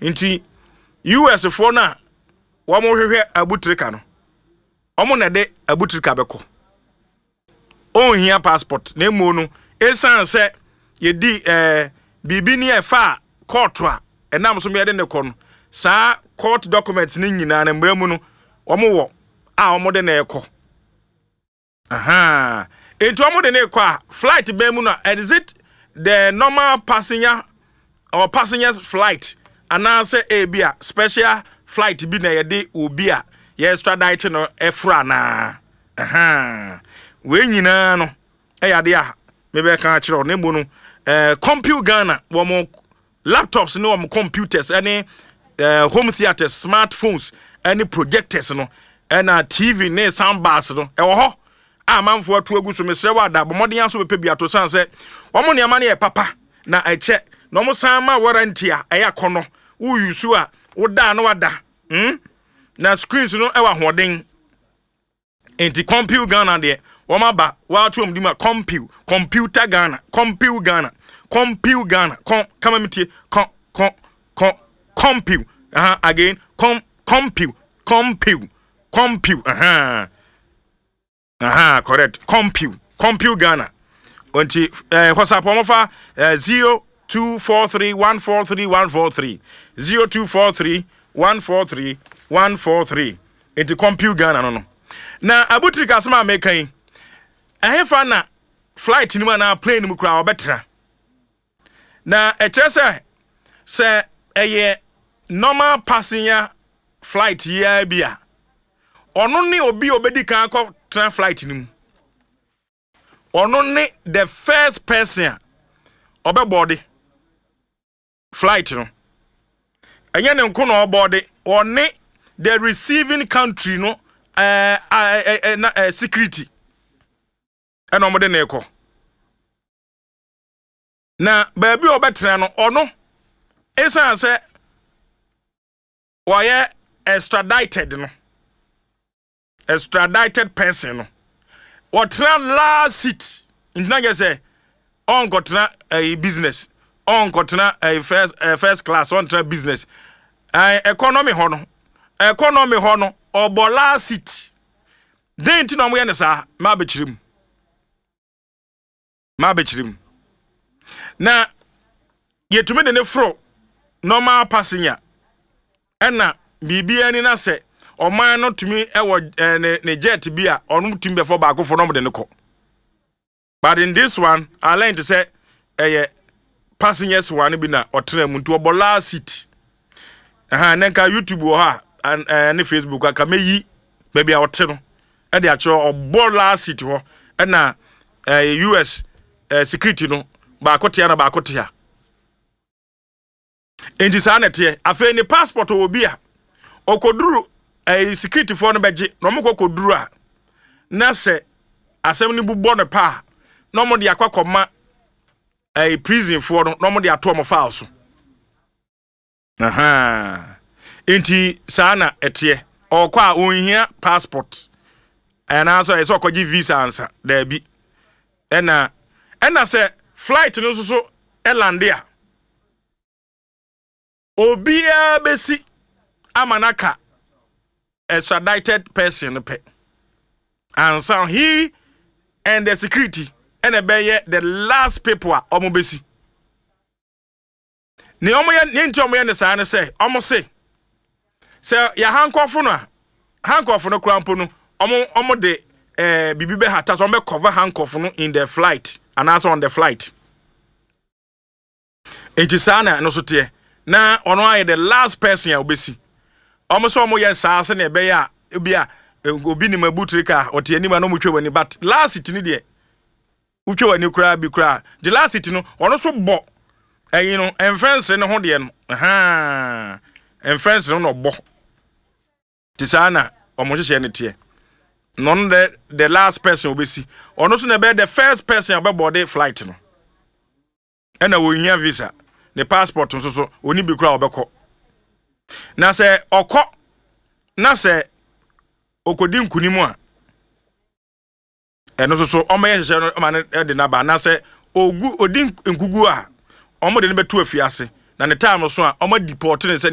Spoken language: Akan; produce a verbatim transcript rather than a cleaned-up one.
Inti U S for na wamo hwehwe abutrika no. Omo na de abutrika beko. On here passport na emu no esan se ye di eh bibi ni e fa court a enam so me de ne ko no sa court documents ni nyina na mbremu no omo wo a omo de na ekọ. Aha. Enti omo de na ekọ a flight be mu no is it the normal passenger or passengers flight anase e bia special flight bi na ye de obi a ye extradite no efra na. Aha. We nyina no e yade a me be kan akire no no eh compute Ghana wo mo laptops no wo computers any uh, home theaters smartphones any projectors no and a T V ne sound bars no e wo ho a manfo atu agu so mesre wa da bomoden aso be pebia to san se wo mo ne ma ne e papa na e che no mo san ma warranty a e yakono wo yusu a wo da na wada hm na screens no e wa hoden enti compute Ghana de Womaba, wa to mdima compute, computer Ghana, compute Ghana, compute Ghana, com, come me com, com, com, compute, uh-huh, again, com, compute, compute, compute, uh-huh, uh-huh, correct, compute, compute Ghana. Unti, uh, what's up, Omofa, uh, zero two four three one four three one four three, zero two four three one four three one four three, into compute Ghana, no, no. Na abutrika asma mekan ehefa na flight ni na plane mu kura obetra na eche se se eye normal passenger flight ya bia ono ni obi obedi kan akọ train flight ni mu ono ni the first person obeboard flight no enye ne nko na oboard oni the receiving country no eh uh, uh, uh, uh, security eno mo de na ekọ na baabi obetre no ono esan se why extradited no extradited person no what last seat inna get say on got na a business on got na a first uh, first class on tra business uh, economy ho no economy ho no obola seat den ti no mo ye ne sa ma bechirim ma bechirim na yetume de ne fro normal passenger ena bibia ni na se oman no tumi ewo ne jet bia onu tumi before ba akofo no mo de ne ko but in this one I learned to say eh passengers one bi na otra mu nto obola seat aha nenka YouTube wo ha and ne Facebook aka meyi baby a wote no e de akyo obola seat ho na U S uh, security no ba akotia na ba akotia enti sa na te afa ni passport obi a okoduru uh, security for no beje no mo kokoduru a na se asem ni bubo no pa no mo de akwakoma uh, prison for no mo de ato mo file so aha enti sa na ete okwa onhia passport ana so eso okoji visa ansa da bi ena ena se flight no so so elandia obia besi amanaka extradited person pe and so he and the security and the the last people omo besi ni omo ye ni nti omo ye ne sa ne se omo se se ya hankofo no hankofo no krampo no omo omo de eh bibi be hata so omo cover handcuff no in the flight and also on the flight enti sana no so te na ono aye the last person ya obesi omo so omo ye sa se na be ya bia obi ni mabutrika ote ani ma no mutwe wani but last it ni de utwe wani kura bi kura the last it no ono so bo eyin no enfence ne ho de no aha enfence no no bo ti sana omo hye ne te non the the last person obesi ono so na be the first person aboard the flight no ena wo hia visa the passport so so oni bi kura obekọ na se okọ na se okodi nkunimu a eno so so omo ye hye no ma ne de na ba na se ogu odi nkugu a omo de ne betu afiase na ne time so a omo deport ne se